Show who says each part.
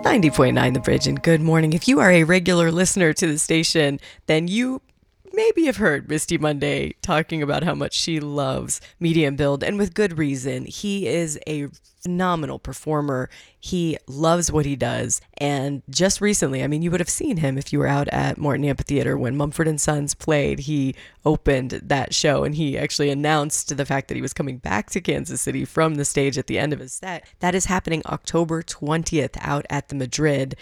Speaker 1: 90.9 The Bridge, and good morning. If you are a regular listener to the station, then you maybe have heard Misty Monday talking about how much she loves Medium Build, and with good reason. He is a phenomenal performer. He loves what he does. And just recently, I mean, you would have seen him if you were out at Morton Amphitheater when Mumford & Sons played. He opened that show, and he actually announced the fact that he was coming back to Kansas City from the stage at the end of his set. That is happening October 20th out at the Madrid.